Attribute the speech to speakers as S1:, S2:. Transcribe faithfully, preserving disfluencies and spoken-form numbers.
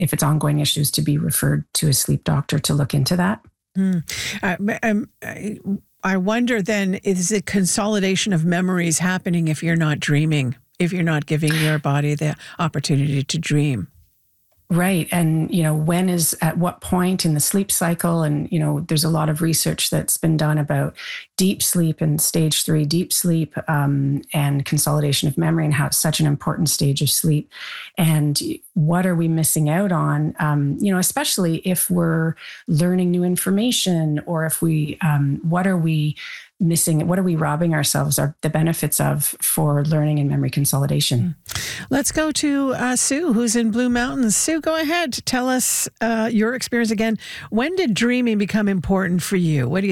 S1: if it's ongoing issues, to be referred to a sleep doctor to look into that.
S2: Mm. Uh, um, I, I wonder then, is it consolidation of memories happening if you're not dreaming, if you're not giving your body the opportunity to dream?
S1: Right. And, you know, when is at what point in the sleep cycle? And, you know, there's a lot of research that's been done about deep sleep and stage three deep sleep um, and consolidation of memory and how it's such an important stage of sleep. And what are we missing out on? Um, you know, especially if we're learning new information, or if we, um, what are we missing? What are we robbing ourselves of the benefits of for learning and memory consolidation?
S2: Let's go to uh, Sue, who's in Blue Mountains. Sue, go ahead. Tell us uh, your experience again. When did dreaming become important for you? What do you